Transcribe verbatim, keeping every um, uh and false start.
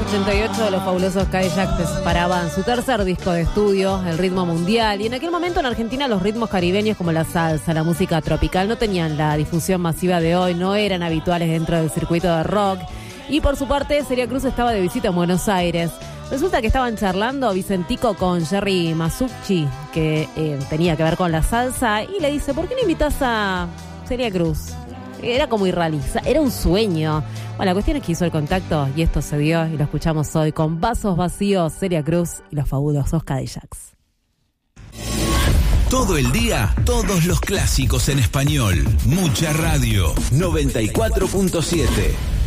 ochenta y ocho, los fabulosos Cadillacs disparaban su tercer disco de estudio, El Ritmo Mundial, y en aquel momento en Argentina los ritmos caribeños como la salsa, la música tropical no tenían la difusión masiva de hoy, no eran habituales dentro del circuito de rock, y por su parte Celia Cruz estaba de visita en Buenos Aires. Resulta que estaban charlando Vicentico con Jerry Masucci, que eh, tenía que ver con la salsa, y le dice, ¿por qué no invitas a Celia Cruz? Era como irrealiza, era un sueño. Bueno, la cuestión es que hizo el contacto y esto se dio y lo escuchamos hoy con Vasos Vacíos, Celia Cruz y los fabulosos Cadillacs. Todo el día, todos los clásicos en español. Mucha radio. noventa y cuatro punto siete.